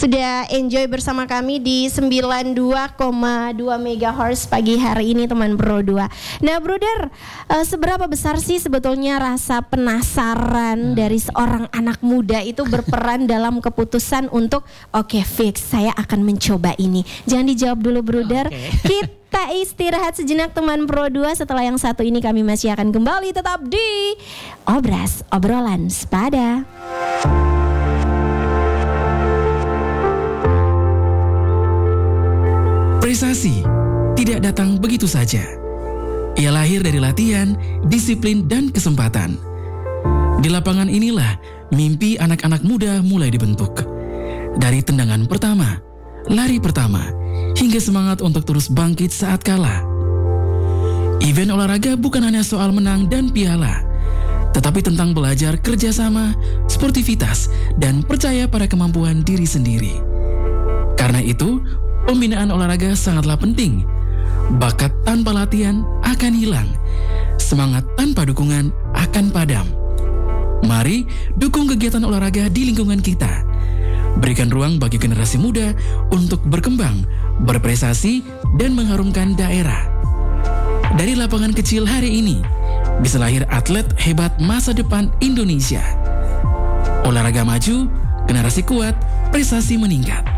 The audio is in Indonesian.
sudah enjoy bersama kami di 92,2 MHz pagi hari ini teman Pro 2. Nah brother, seberapa besar sih sebetulnya rasa penasaran dari seorang anak muda itu berperan dalam keputusan untuk oke, fix saya akan mencoba ini. Jangan dijawab dulu brother. Kita istirahat sejenak teman Pro 2. Setelah yang satu ini kami masih akan kembali tetap di Obrolan Sepada. Prestasi tidak datang begitu saja. Ia lahir dari latihan, disiplin, dan kesempatan. Di lapangan inilah mimpi anak-anak muda mulai dibentuk. Dari tendangan pertama, lari pertama, hingga semangat untuk terus bangkit saat kalah. Event olahraga bukan hanya soal menang dan piala, tetapi tentang belajar kerjasama, sportivitas, dan percaya pada kemampuan diri sendiri. Karena itu, pembinaan olahraga sangatlah penting. Bakat tanpa latihan akan hilang. Semangat tanpa dukungan akan padam. Mari dukung kegiatan olahraga di lingkungan kita. Berikan ruang bagi generasi muda untuk berkembang, berprestasi, dan mengharumkan daerah. Dari lapangan kecil hari ini, bisa lahir atlet hebat masa depan Indonesia. Olahraga maju, generasi kuat, prestasi meningkat.